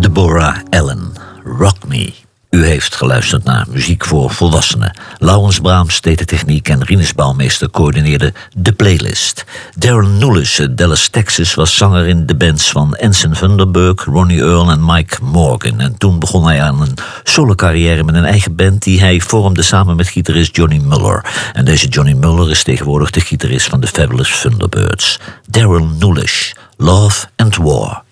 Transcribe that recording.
Deborah Allen, Rock Me. U heeft geluisterd naar muziek voor volwassenen. Laurens Braams deed de techniek en Rinus Bouwmeester coördineerde de playlist. Darren Nulis uit Dallas, Texas was zanger in de bands van Ensign Thunderberg, Ronnie Earl en Mike Morgan. En toen begon hij aan een solo-carrière met een eigen band die hij vormde samen met gitarist Johnny Muller. En deze Johnny Muller is tegenwoordig de gitarist van de Fabulous Thunderbirds. Darren Nulis, Love and War.